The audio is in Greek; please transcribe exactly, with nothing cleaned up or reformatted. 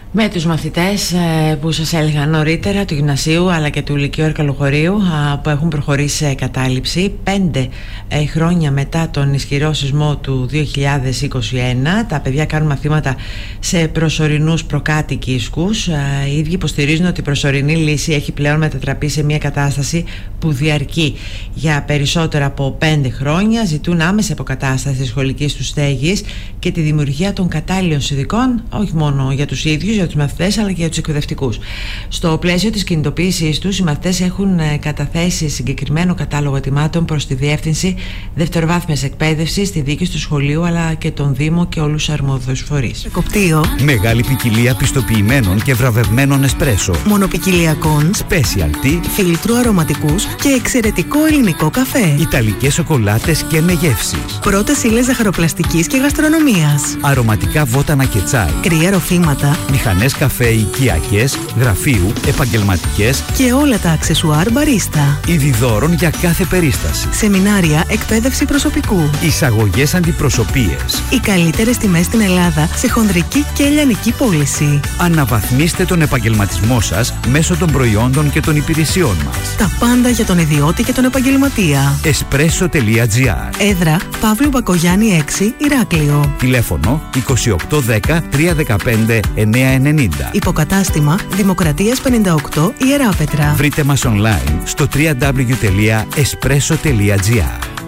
Με τους μαθητές που σας έλεγα νωρίτερα του γυμνασίου αλλά και του Λυκείου Αρκαλοχωρίου που έχουν προχωρήσει σε κατάληψη πέντε χρόνια μετά τον ισχυρό σεισμό του δύο χιλιάδες είκοσι ένα, τα παιδιά κάνουν μαθήματα σε προσωρινούς προκάτοικους. Οι ίδιοι υποστηρίζουν ότι η προσωρινή λύση έχει πλέον μετατραπεί σε μια κατάσταση που διαρκεί για περισσότερα από πέντε χρόνια. Ζητούν άμεση αποκατάσταση της σχολικής τους στέγης και τη δημιουργία των κατάλληλων συνθηκών, όχι μόνο για τους ίδιους, για τους μαθητές, αλλά και για τους εκπαιδευτικούς. Στο πλαίσιο της κινητοποίησής τους, οι μαθητές έχουν καταθέσει συγκεκριμένο κατάλογο αιτημάτων προς τη Διεύθυνση Δευτεροβάθμιας Εκπαίδευσης, στη διοίκηση του σχολείου αλλά και τον Δήμο και όλους τους αρμόδιους φορείς. Κοπτείο. Μεγάλη ποικιλία πιστοποιημένων και βραβευμένων εσπρέσο. Μονοπικιλιακών. Specialty. Φίλτρου αρωματικούς και εξαιρετικό ελληνικό καφέ. Ιταλικές σοκολάτες και με γεύσεις. Πρώτες ύλες ζαχαροπλαστικής και γαστρονομίας. Αρωματικά βότανα και τσάι. Κρύα ροφήματα. Μηχανές καφέ οικιακές, γραφείου, επαγγελματικές και όλα τα αξεσουάρ μπαρίστα. Είδη δώρων για κάθε περίσταση. Σεμινάρια, εκπαίδευση προσωπικού. Εισαγωγές αντιπροσωπείες. Οι καλύτερες τιμές στην Ελλάδα σε χονδρική και λιανική πώληση. Αναβαθμίστε τον επαγγελματισμό σας μέσω των προϊόντων και των υπηρεσιών μας. Τα πάντα για τον ιδιώτη και τον επαγγελματία. espresso τελεία gr. Έδρα Παύλου Μπακογιάννη έξι, Ηράκλειο. Τηλέφωνο είκοσι οκτώ δέκα τριακόσια δεκαπέντε εννιακόσια ενενήντα. Υποκατάστημα Δημοκρατίας πενήντα οκτώ, Ιεράπετρα. Βρείτε μας online στο double-u double-u double-u τελεία espresso τελεία gr.